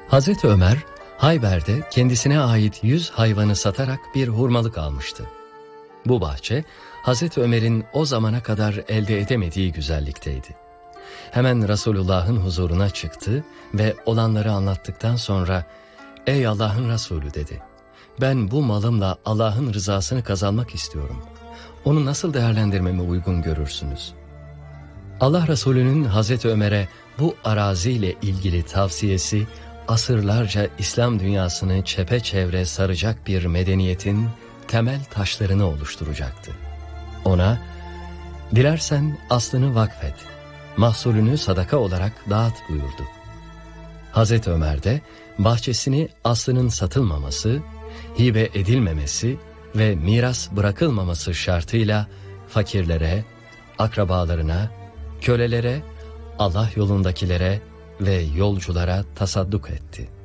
Hazreti Ömer, Hayber'de kendisine ait 100 hayvanı satarak bir hurmalık almıştı. Bu bahçe, Hazreti Ömer'in o zamana kadar elde edemediği güzellikteydi. Hemen Resulullah'ın huzuruna çıktı ve olanları anlattıktan sonra, "Ey Allah'ın Resulü," dedi. "Ben bu malımla Allah'ın rızasını kazanmak istiyorum. Onu nasıl değerlendirmemi uygun görürsünüz?" Allah Resulü'nün Hazreti Ömer'e bu araziyle ilgili tavsiyesi, asırlarca İslam dünyasını çepeçevre saracak bir medeniyetin temel taşlarını oluşturacaktı. Ona, "Dilersen aslını vakfet, mahsulünü sadaka olarak dağıt," buyurdu. Hazreti Ömer de bahçesini aslının satılmaması, hibe edilmemesi ve miras bırakılmaması şartıyla fakirlere, akrabalarına, kölelere, Allah yolundakilere ve yolculara tasadduk etti.